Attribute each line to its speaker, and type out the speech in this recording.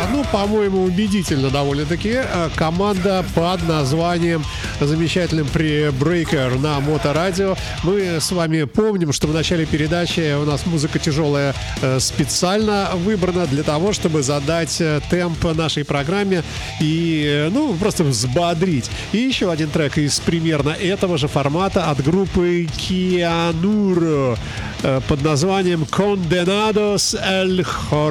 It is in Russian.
Speaker 1: ну, по-моему, убедительно довольно-таки. Команда под названием замечательным Breaker на Моторадио. Мы с вами помним, что в начале передачи у нас музыка тяжелая специально выбрана для того, чтобы задать темп нашей программе и, ну, просто взбодрить. И еще один трек из примерно этого же формата от группы Kianur под названием Condenados el